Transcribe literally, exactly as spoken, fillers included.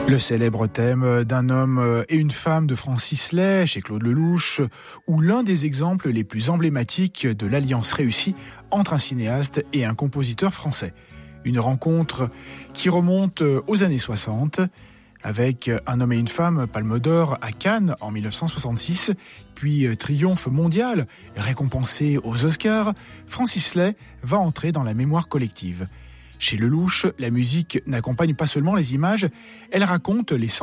Le célèbre thème d'un homme et une femme de Francis Lay chez Claude Lelouch, ou l'un des exemples les plus emblématiques de l'alliance réussie entre un cinéaste et un compositeur français. Une rencontre qui remonte aux années soixante, avec Un homme et une femme, Palme d'Or à Cannes en dix-neuf cent soixante-six, puis triomphe mondial, récompensé aux Oscars, Francis Lay va entrer dans la mémoire collective. Chez Lelouch, la musique n'accompagne pas seulement les images, elle raconte les sentiments